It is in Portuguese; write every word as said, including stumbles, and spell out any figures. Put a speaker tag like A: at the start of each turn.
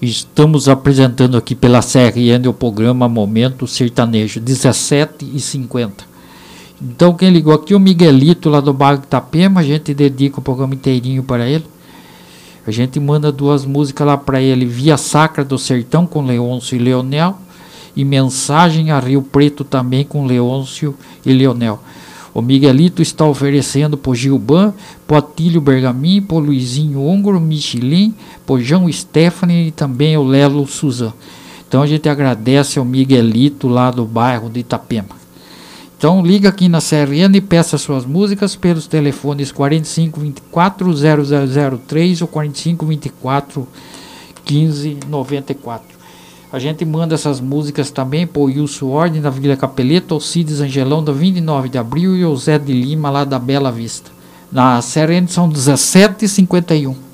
A: Estamos apresentando aqui pela C R N o programa Momento Sertanejo, dezessete e cinquenta. Então quem ligou aqui é o Miguelito lá do bairro Itapema. A gente dedica o programa inteirinho para ele. A gente manda duas músicas lá para ele: Via Sacra do Sertão com Leôncio e Leonel, e Mensagem a Rio Preto também com Leôncio e Leonel. O Miguelito está oferecendo pro Gilban, pro Atílio Bergamin, pro Luizinho Húngaro, Michelin, pro João Stephanie e também o Lelo Suzan. Então a gente agradece ao Miguelito lá do bairro de Itapema. Então liga aqui na C R N e peça suas músicas pelos telefones quarenta e cinco, vinte e quatro, zero zero zero três ou quarenta e cinco, vinte e quatro, quinze, noventa e quatro. A gente manda essas músicas também para o Wilson Ordem da Vila Capeleta, o Cides Angelão da vinte e nove de abril e o Zé de Lima lá da Bela Vista. Na C R N são dezessete e cinquenta e um.